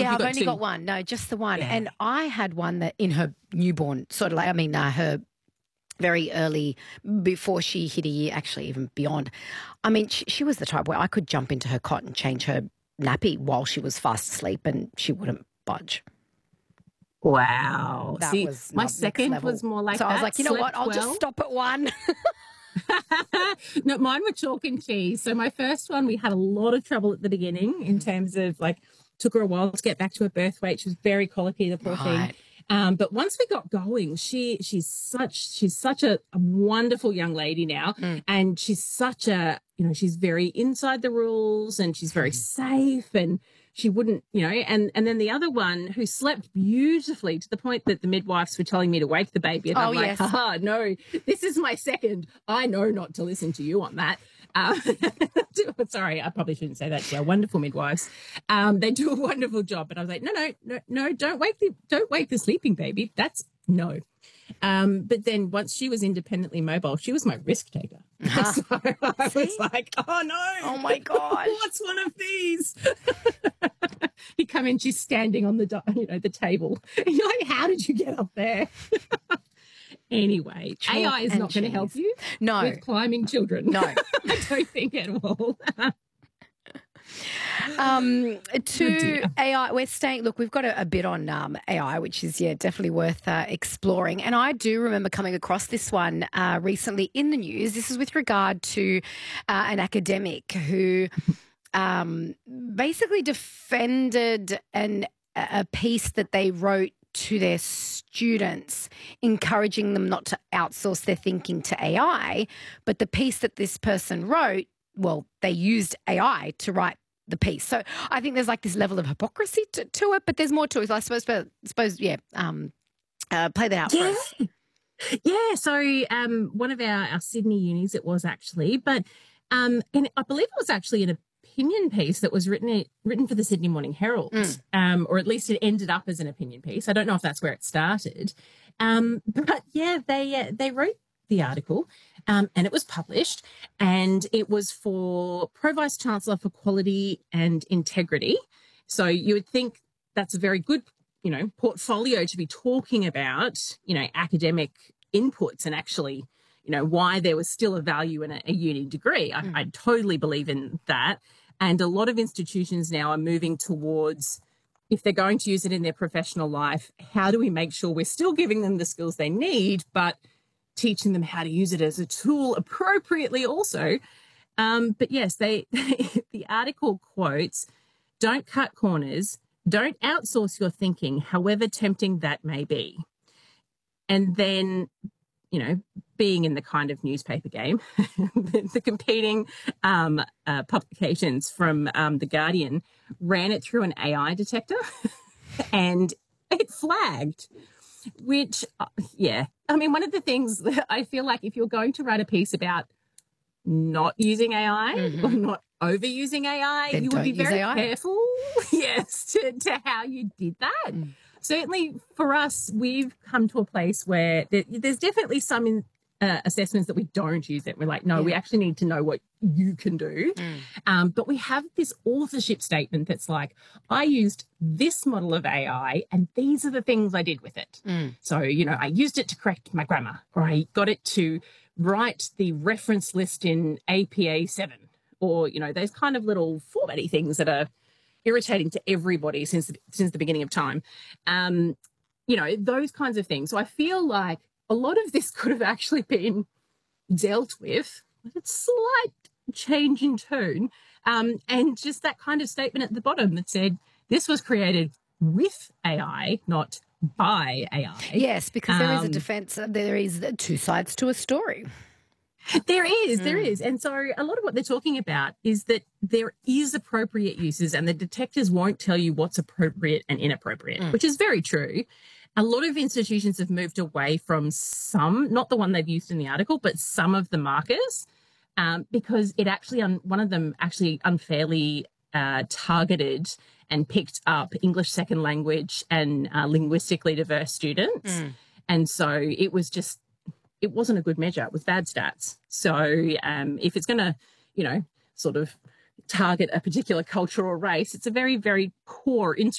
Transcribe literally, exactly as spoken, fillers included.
Yeah, you I've got only two? got one. No, just the one. Yeah. And I had one that in her newborn, sort of like, I mean, uh, her very early, before she hit a year, actually even beyond. I mean, she, she was the type where I could jump into her cot and change her nappy while she was fast asleep and she wouldn't budge. Wow. That See, was my not next second level. was more like so that. I was like, you know what? Slept I'll well. just stop at one. No, mine were chalk and cheese. So my first one, we had a lot of trouble at the beginning in terms of like, took her a while to get back to her birth weight. She was very colicky, the poor Right. thing. Um, but once we got going, she she's such she's such a, a wonderful young lady now, Mm. and she's such a you know she's very inside the rules and she's very safe, and she wouldn't you know and and then the other one who slept beautifully to the point that the midwives were telling me to wake the baby, and Oh, I'm like, yes. haha, no, this is my second. I know not to listen to you on that. Um, sorry, I probably shouldn't say that to our wonderful midwives. Um, they do a wonderful job, but I was like, no, no, no, no, don't wake the, don't wake the sleeping baby. That's no. Um, but then once she was independently mobile, she was my risk taker. Uh-huh. So I See? was like, oh no, Oh my gosh. what's one of these? You come in, she's standing on the, do- you know, the table. And you're like, how did you get up there? Anyway, Chalk A I is and not going to help cheese. you No. with climbing children. No. I don't think at all. Um, to Oh, dear. A I, we're staying. Look, we've got a, a bit on um, A I, which is yeah definitely worth uh, exploring. And I do remember coming across this one uh, recently in the news. This is with regard to uh, an academic who um, basically defended an a piece that they wrote to their students, encouraging them not to outsource their thinking to A I. But the piece that this person wrote, well, they used A I to write the piece. So I think there's like this level of hypocrisy to, to it, but there's more to it. I suppose, but, suppose yeah, um, uh, play that out for Yeah. us. Yeah, so um, one of our, our Sydney unis it was actually, but um, and I believe it was actually an opinion piece that was written written for the Sydney Morning Herald, Mm. um, or at least it ended up as an opinion piece. I don't know if that's where it started, um, but yeah, they uh, they wrote the article, um, and it was published, and it was for Pro Vice Chancellor for Quality and Integrity. So you would think that's a very good, you know, portfolio to be talking about, you know, academic inputs and actually, you know, why there was still a value in a, a uni degree. I, Mm. I totally believe in that. And a lot of institutions now are moving towards, if they're going to use it in their professional life, how do we make sure we're still giving them the skills they need, but teaching them how to use it as a tool appropriately also. Um, but yes, they the article quotes, don't cut corners, don't outsource your thinking, however tempting that may be. And then, you know, being in the kind of newspaper game, the, the competing um, uh, publications from um, The Guardian ran it through an A I detector and it flagged, which, uh, yeah. I mean, one of the things that I feel like if you're going to write a piece about not using A I Mhm. or not overusing A I, Then you would don't be use very A I. careful, yes, to, to how you did that. Mm. Certainly for us, we've come to a place where there, there's definitely some in, uh, assessments that we don't use it. We're like, no, we Yeah. actually need to know what you can do. Mm. Um, but we have this authorship statement that's like, I used this model of A I and these are the things I did with it. Mm. So, you know, I used it to correct my grammar, or I got it to write the reference list in A P A seven, or, you know, those kind of little formatty things that are irritating to everybody since the, since the beginning of time. Um, you know, those kinds of things. So I feel like a lot of this could have actually been dealt with with a slight change in tone, um, and just that kind of statement at the bottom that said, this was created with A I, not by A I. Yes, because there is a Um, defence. There is two sides to a story. There is, there Mm. is. And so a lot of what they're talking about is that there is appropriate uses and the detectors won't tell you what's appropriate and inappropriate, Mm. which is very true. A lot of institutions have moved away from some, not the one they've used in the article, but some of the markers, um, because it actually, un- one of them actually unfairly uh, targeted and picked up English second language and uh, linguistically diverse students. Mm. And so it was just, it wasn't a good measure. It was bad stats. So um, if it's going to, you know, sort of target a particular culture or race, it's a very, very poor instrument